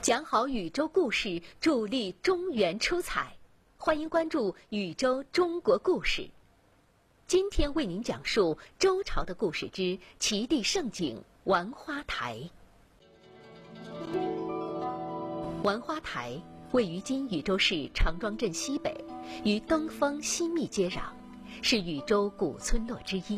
讲好禹州故事，助力中原出彩。欢迎关注禹州中国故事。今天为您讲述周朝的故事之齐地盛景玩花台。玩花台位于今禹州市长庄镇西北，与登封、新密接壤，是禹州古村落之一。